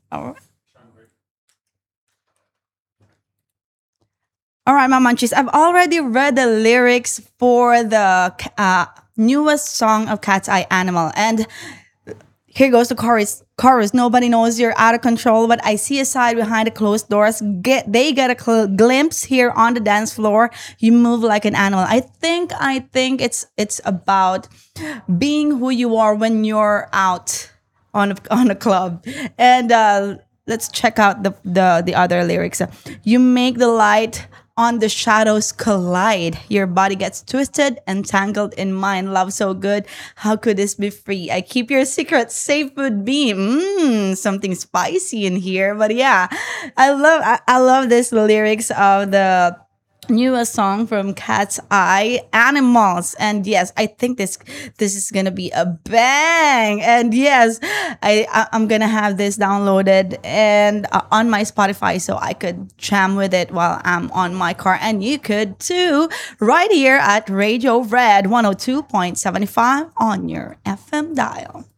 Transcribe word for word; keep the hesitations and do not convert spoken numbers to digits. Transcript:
All right. All right, my munchies. I've already read the lyrics for the uh, newest song of Cat's Eye Animal. And here goes the chorus. Chorus. Nobody knows you're out of control, but I see a side behind the closed doors. Get they get a cl- glimpse here on the dance floor. You move like an animal. I think I think it's it's about being who you are when you're out on a, on a club. And uh, let's check out the, the the other lyrics. You make the light on the shadows collide. Your body gets twisted and tangled in mine. Love so good. How could this be free? I keep your secret safe with me. Mmm, something spicy in here. But yeah, I love I, I love this lyrics of the newest song from Cat's Eye Animals. And yes, I think this this is gonna be a bang. And yes, I, I I'm gonna have this downloaded and uh, on my Spotify so I could jam with it while I'm on my car, and you could too, right here at Radio Red one oh two point seven five on your F M dial.